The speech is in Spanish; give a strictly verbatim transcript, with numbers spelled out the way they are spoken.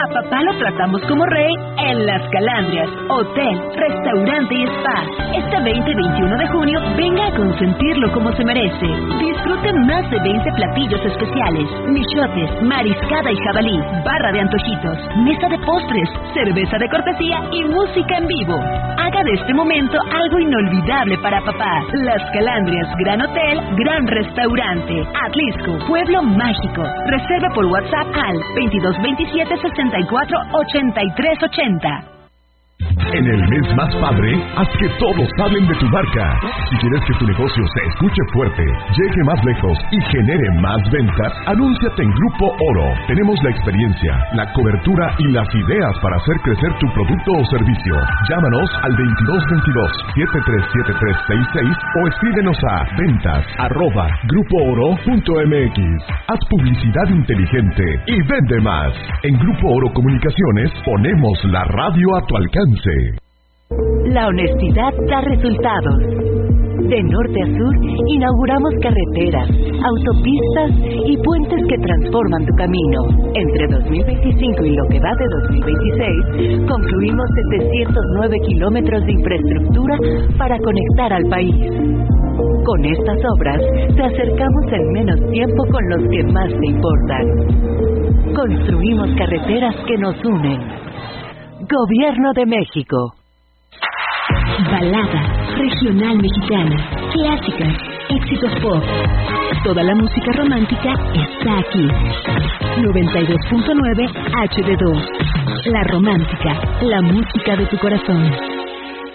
A papá lo tratamos como rey en Las Calandrias, hotel, restaurante y spa. Este veinte y veintiuno de junio, venga a consentirlo como se merece. Disfruten más de veinte platillos especiales, michotes, mariscada y jabalí, barra de antojitos, mesa de postres, cerveza de cortesía y música en vivo. Haga de este momento algo inolvidable para papá. Las Calandrias, gran hotel, gran restaurante. Atlisco, pueblo mágico. Reserva por WhatsApp al veintidós veintisiete sesenta y cuatro ochenta y tres ochenta. En el mes más padre, haz que todos hablen de tu marca. Si quieres que tu negocio se escuche fuerte, llegue más lejos y genere más ventas, anúnciate en Grupo Oro. Tenemos la experiencia, la cobertura y las ideas para hacer crecer tu producto o servicio. Llámanos al veintidós veintidós siete tres siete tres seis seis o escríbenos a ventas arroba grupo oro punto mx. Haz publicidad inteligente y vende más. En Grupo Oro Comunicaciones ponemos la radio a tu alcance. La honestidad da resultados. De norte a sur, inauguramos carreteras, autopistas y puentes que transforman tu camino. Entre dos mil veinticinco y lo que va de dos mil veintiséis, concluimos setecientos nueve kilómetros de infraestructura para conectar al país. Con estas obras, te acercamos en menos tiempo con los que más te importan. Construimos carreteras que nos unen. Gobierno de México. Balada, regional mexicana, clásicas, éxitos pop. Toda la música romántica está aquí. noventa y dos punto nueve H D dos. La Romántica, la música de tu corazón.